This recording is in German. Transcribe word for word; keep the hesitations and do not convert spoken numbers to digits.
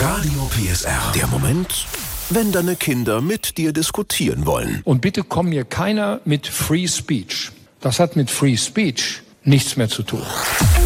Radio P S R. Der Moment, wenn deine Kinder mit dir diskutieren wollen. Und bitte komm mir keiner mit Free Speech. Das hat mit Free Speech nichts mehr zu tun.